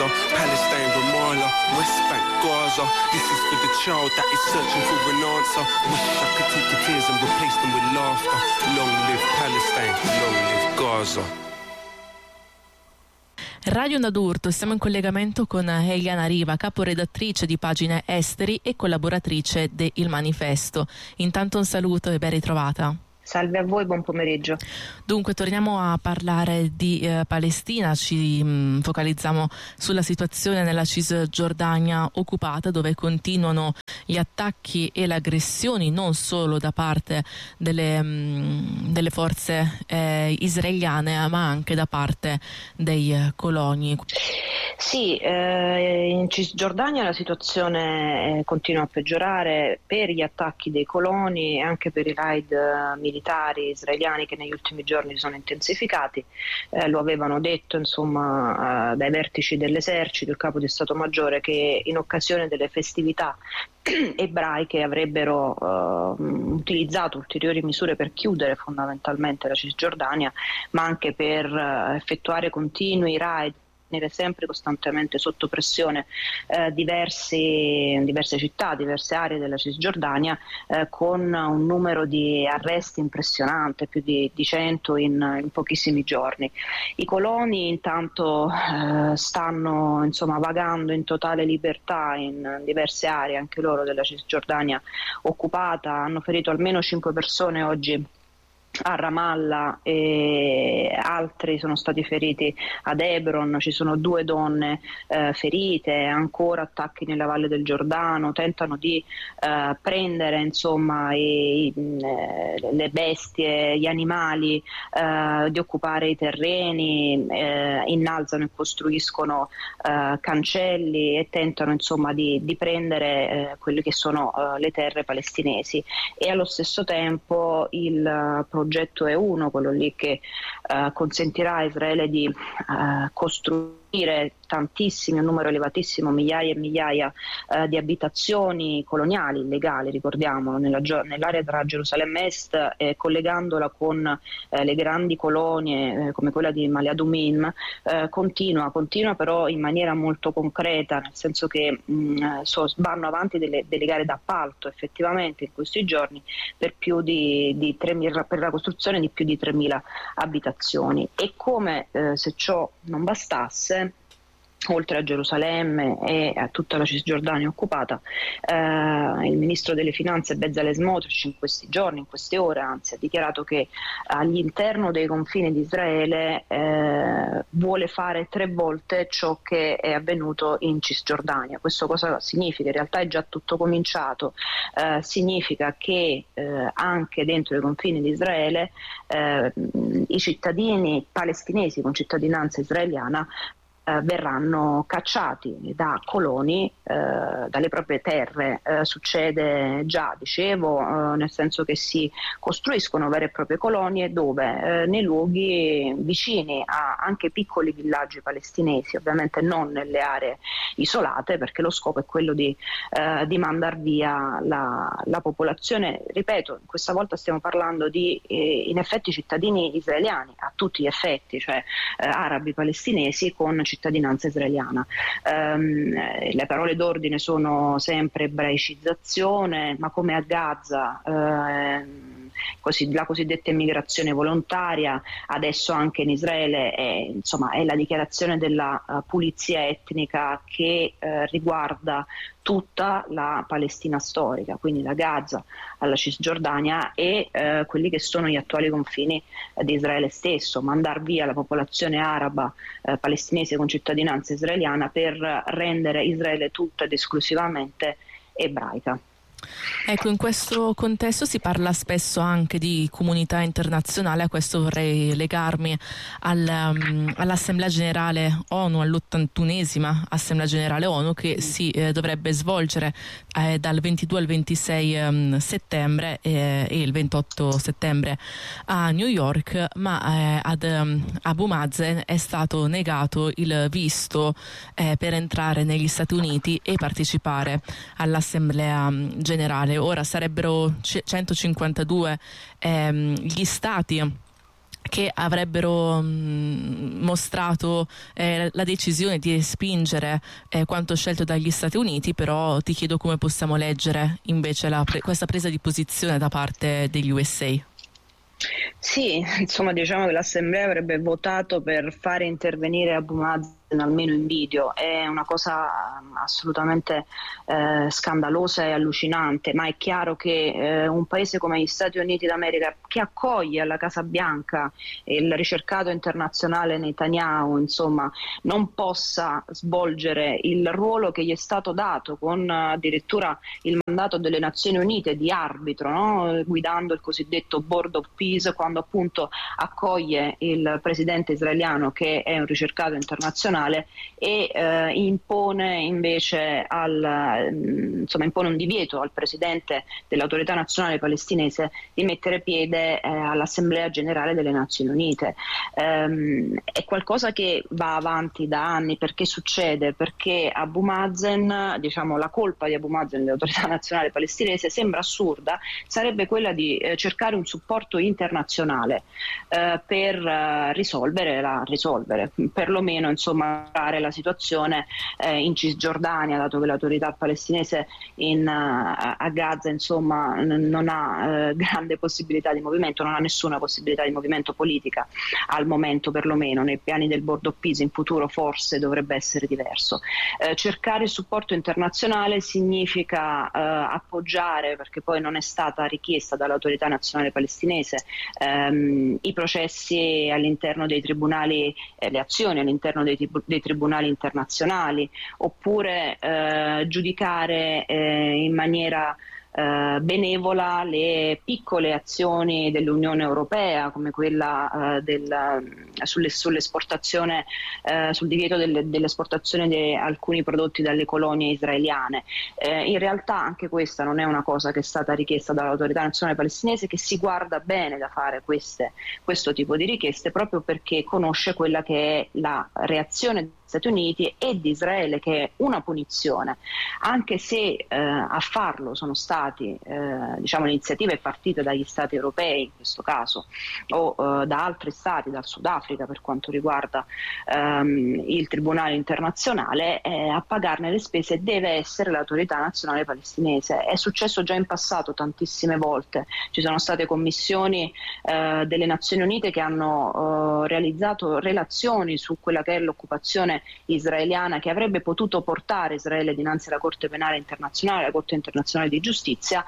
Gaza, Palestine, Ramallah, West Bank, Gaza. This is for the child that is searching for an answer. Wish I could take your tears and replace them with laughter. Long live Palestine, long live Gaza. Radio Nadurto, siamo in collegamento con Eliana Riva, caporedattrice di Pagine Esteri e collaboratrice de Il Manifesto. Intanto un saluto e ben ritrovata. Salve a voi, buon pomeriggio. Dunque torniamo a parlare di Palestina, ci focalizziamo sulla situazione nella Cisgiordania occupata, dove continuano gli attacchi e le aggressioni non solo da parte delle forze israeliane, ma anche da parte dei coloni. Sì, in Cisgiordania la situazione continua a peggiorare per gli attacchi dei coloni e anche per i raid militari israeliani che negli ultimi giorni sono intensificati. Lo avevano detto dai vertici dell'esercito, il capo di Stato Maggiore, che in occasione delle festività ebraiche avrebbero utilizzato ulteriori misure per chiudere fondamentalmente la Cisgiordania, ma anche per effettuare continui raid, sempre costantemente sotto pressione diverse città, diverse aree della Cisgiordania, con un numero di arresti impressionante, più di 100 in pochissimi giorni. I coloni intanto stanno vagando in totale libertà in diverse aree, anche loro, della Cisgiordania occupata. Hanno ferito almeno 5 persone oggi a Ramallah e altri sono stati feriti ad Hebron. Ci sono 2 donne ferite, ancora attacchi nella Valle del Giordano, tentano di prendere le bestie, gli animali, di occupare i terreni, innalzano e costruiscono cancelli e tentano di prendere quelle che sono le terre palestinesi. E allo stesso tempo il progetto E1, quello lì che consentirà a Israele di costruire tantissimi, un numero elevatissimo, migliaia e migliaia di abitazioni coloniali illegali, ricordiamolo, nell'area tra Gerusalemme Est, collegandola con le grandi colonie come quella di Male Adumim. Continua però in maniera molto concreta, nel senso che vanno avanti delle gare d'appalto effettivamente in questi giorni per più di 3.000, per la costruzione di più di 3.000 abitazioni. E come se ciò non bastasse, oltre a Gerusalemme e a tutta la Cisgiordania occupata, il ministro delle finanze Bezalel Smotrich in questi giorni, in queste ore anzi, ha dichiarato che all'interno dei confini di Israele vuole fare 3 volte ciò che è avvenuto in Cisgiordania. Questo cosa significa? In realtà è già tutto cominciato. Significa che anche dentro i confini di Israele i cittadini palestinesi con cittadinanza israeliana verranno cacciati da coloni dalle proprie terre. Succede già, nel senso che si costruiscono vere e proprie colonie dove nei luoghi vicini a anche piccoli villaggi palestinesi, ovviamente non nelle aree isolate, perché lo scopo è quello di mandar via la popolazione. Ripeto, questa volta stiamo parlando di in effetti cittadini israeliani a tutti gli effetti, cioè arabi palestinesi con cittadinanza israeliana. Le parole d'ordine sono sempre ebraicizzazione, ma come a Gaza, la cosiddetta immigrazione volontaria, adesso anche in Israele è la dichiarazione della pulizia etnica che riguarda tutta la Palestina storica, quindi da Gaza alla Cisgiordania e quelli che sono gli attuali confini di Israele stesso, mandar via la popolazione araba palestinese con cittadinanza israeliana per rendere Israele tutta ed esclusivamente ebraica. Ecco, in questo contesto si parla spesso anche di comunità internazionale. A questo vorrei legarmi all'Assemblea Generale ONU, all'81esima Assemblea Generale ONU, che si dovrebbe svolgere dal 22 al 26 settembre e il 28 settembre a New York, ma ad Abu Mazen è stato negato il visto per entrare negli Stati Uniti e partecipare all'Assemblea Generale. Ora sarebbero 152 gli stati che avrebbero mostrato la decisione di respingere quanto scelto dagli Stati Uniti, però ti chiedo come possiamo leggere invece questa presa di posizione da parte degli USA. Sì, insomma, diciamo che l'Assemblea avrebbe votato per fare intervenire Abu Mazen almeno in video. È una cosa assolutamente scandalosa e allucinante, ma è chiaro che un paese come gli Stati Uniti d'America, che accoglie alla Casa Bianca il ricercato internazionale Netanyahu, insomma, non possa svolgere il ruolo che gli è stato dato, con addirittura il mandato delle Nazioni Unite di arbitro, no? Guidando il cosiddetto Board of Peace, quando appunto accoglie il presidente israeliano che è un ricercato internazionale e impone invece impone un divieto al presidente dell'autorità nazionale palestinese di mettere piede all'Assemblea Generale delle Nazioni Unite. È qualcosa che va avanti da anni. Perché succede? Perché Abu Mazen, diciamo, la colpa di Abu Mazen dell'autorità nazionale palestinese sembra assurda, sarebbe quella di cercare un supporto internazionale per risolvere, perlomeno, insomma, la situazione in Cisgiordania, dato che l'autorità palestinese a Gaza, insomma, non ha grande possibilità di movimento, non ha nessuna possibilità di movimento politica al momento, perlomeno. Nei piani del Board of Peace in futuro forse dovrebbe essere diverso. Cercare il supporto internazionale significa appoggiare, perché poi non è stata richiesta dall'autorità nazionale palestinese, i processi all'interno dei tribunali, le azioni all'interno dei tribunali internazionali, oppure giudicare in maniera benevola le piccole azioni dell'Unione Europea, come quella sull'esportazione, sul divieto dell'esportazione di alcuni prodotti dalle colonie israeliane. In realtà anche questa non è una cosa che è stata richiesta dall'autorità nazionale palestinese, che si guarda bene da fare questo tipo di richieste, proprio perché conosce quella che è la reazione degli Stati Uniti e di Israele, che è una punizione, anche se a farlo sono stati iniziative partite dagli Stati europei in questo caso, o da altri stati, dal Sudafrica per quanto riguarda il Tribunale internazionale. A pagarne le spese deve essere l'autorità nazionale palestinese. È successo già in passato tantissime volte, ci sono state commissioni delle Nazioni Unite che hanno realizzato relazioni su quella che è l'occupazione israeliana, che avrebbe potuto portare Israele dinanzi alla Corte Penale Internazionale, alla Corte Internazionale di Giustizia,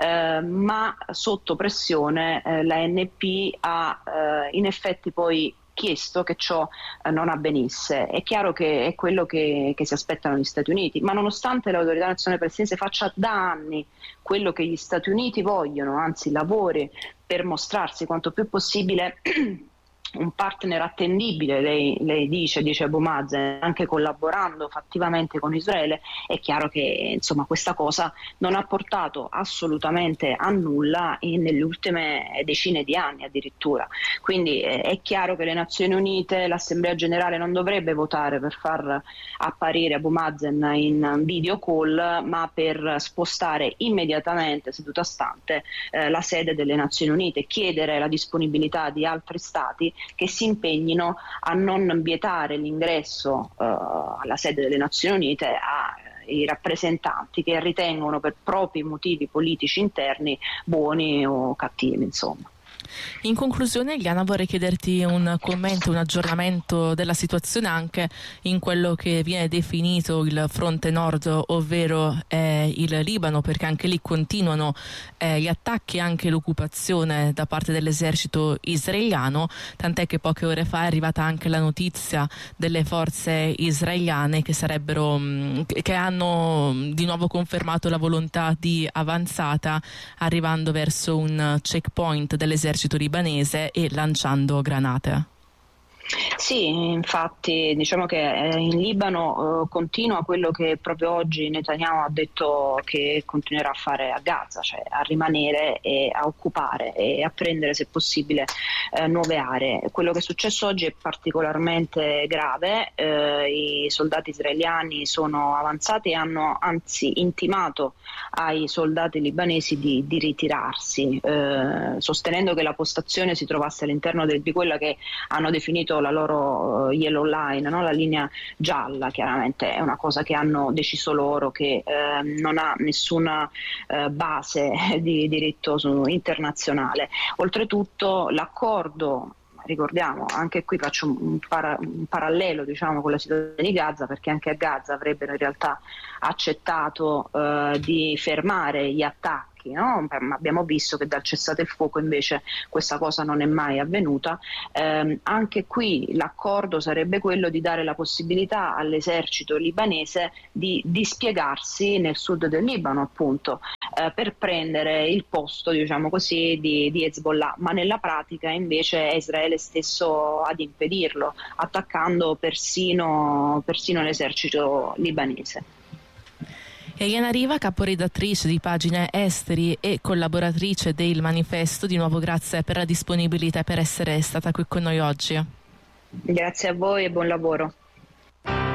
ma sotto pressione l'ANP ha in effetti poi chiesto che ciò non avvenisse. È chiaro che è quello che si aspettano gli Stati Uniti, ma nonostante l'autorità nazionale palestinese faccia da anni quello che gli Stati Uniti vogliono, anzi lavori per mostrarsi quanto più possibile un partner attendibile, lei dice Abu Mazen, anche collaborando fattivamente con Israele, è chiaro che insomma questa cosa non ha portato assolutamente a nulla nelle ultime decine di anni addirittura. Quindi è chiaro che le Nazioni Unite, l'Assemblea Generale non dovrebbe votare per far apparire Abu Mazen in video call, ma per spostare immediatamente, seduta stante, la sede delle Nazioni Unite, chiedere la disponibilità di altri stati che si impegnino a non vietare l'ingresso alla sede delle Nazioni Unite ai rappresentanti che ritengono per propri motivi politici interni buoni o cattivi, insomma. In conclusione, Eliana, vorrei chiederti un commento, un aggiornamento della situazione anche in quello che viene definito il fronte nord, ovvero il Libano, perché anche lì continuano gli attacchi e anche l'occupazione da parte dell'esercito israeliano, tant'è che poche ore fa è arrivata anche la notizia delle forze israeliane che hanno di nuovo confermato la volontà di avanzata, arrivando verso un checkpoint dell'esercito libanese e lanciando granate. Sì, infatti diciamo che in Libano continua quello che proprio oggi Netanyahu ha detto che continuerà a fare a Gaza, cioè a rimanere e a occupare e a prendere se possibile nuove aree. Quello che è successo oggi è particolarmente grave, i soldati israeliani sono avanzati e hanno anzi intimato ai soldati libanesi di ritirarsi, sostenendo che la postazione si trovasse all'interno di quella che hanno definito la loro yellow line, no? La linea gialla. Chiaramente è una cosa che hanno deciso loro, che non ha nessuna base di diritto internazionale. Oltretutto l'accordo, ricordiamo, anche qui faccio un parallelo diciamo con la situazione di Gaza, perché anche a Gaza avrebbero in realtà accettato di fermare gli attacchi, no? Ma abbiamo visto che dal cessate il fuoco invece questa cosa non è mai avvenuta. Anche qui l'accordo sarebbe quello di dare la possibilità all'esercito libanese di dispiegarsi nel sud del Libano, appunto, per prendere il posto, diciamo così, di Hezbollah, ma nella pratica invece è Israele stesso ad impedirlo, attaccando persino l'esercito libanese. Eliana Riva, caporedattrice di Pagine Esteri e collaboratrice del Manifesto, di nuovo grazie per la disponibilità e per essere stata qui con noi oggi. Grazie a voi e buon lavoro.